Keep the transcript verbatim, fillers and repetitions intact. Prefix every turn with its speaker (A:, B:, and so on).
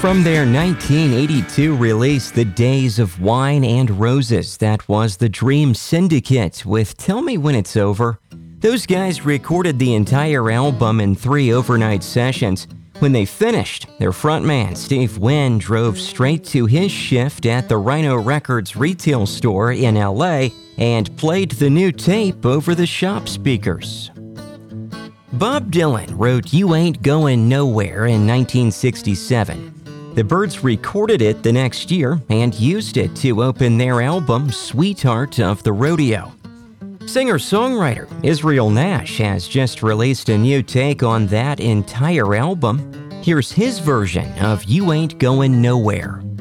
A: From their nineteen eighty-two release, The Days of Wine and Roses, that was the Dream Syndicate with Tell Me When It's Over. Those guys recorded the entire album in three overnight sessions. When they finished, their frontman, Steve Wynn, drove straight to his shift at the Rhino Records retail store in L A and played the new tape over the shop speakers. Bob Dylan wrote You Ain't Going Nowhere in nineteen sixty-seven. The Byrds recorded it the next year and used it to open their album Sweetheart of the Rodeo. Singer-songwriter Israel Nash has just released a new take on that entire album. Here's his version of You Ain't Going Nowhere.